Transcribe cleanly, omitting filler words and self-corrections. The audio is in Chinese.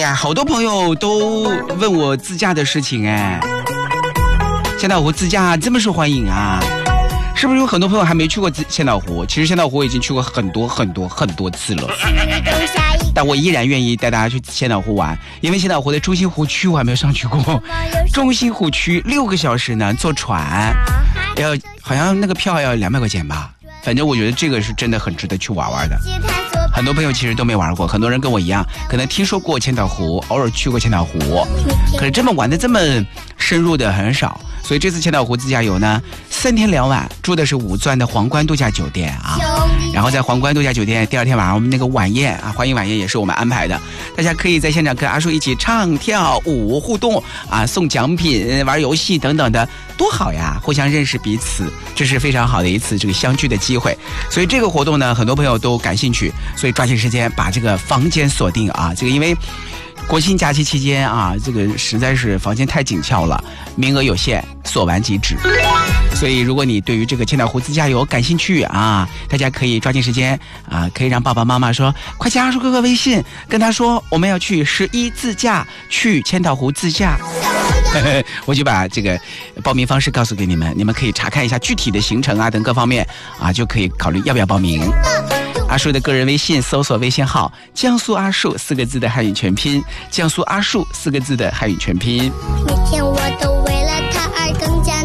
呀，好多朋友都问我自驾的事情哎，千岛湖自驾这么受欢迎啊，是不是有很多朋友还没去过千岛湖？其实千岛湖已经去过很多次了，但我依然愿意带大家去千岛湖玩，因为千岛湖的中心湖区我还没有上去过。中心湖区6个小时呢，坐船好像那个票要200块钱吧，反正我觉得这个是真的很值得去玩的。很多朋友其实都没玩过，很多人跟我一样，可能听说过千岛湖，偶尔去过千岛湖，可是这么玩的这么深入的很少。所以这次千岛湖自驾游呢，3天2晚，住的是5钻的皇冠度假酒店啊。然后在皇冠度假酒店第2天晚上，我们那个晚宴啊，欢迎晚宴也是我们安排的，大家可以在现场跟阿叔一起唱跳舞互动啊，送奖品、玩游戏等等的，多好呀！互相认识彼此，这是非常好的一次这个相聚的机会。所以这个活动呢，很多朋友都感兴趣，所以抓紧时间把这个房间锁定啊，这个因为国庆假期期间啊，这个实在是房间太紧俏了，名额有限，锁完即止。所以如果你对于这个千岛湖自驾游感兴趣啊，大家可以抓紧时间啊，可以让爸爸妈妈说快加阿叔哥哥微信，跟他说我们要去11自驾，去千岛湖自驾。我就把这个报名方式告诉给你们，你们可以查看一下具体的行程啊等各方面啊，就可以考虑要不要报名。阿树的个人微信搜索微信号江苏阿树4个字的汉语全拼，江苏阿树4个字的汉语全拼。 每天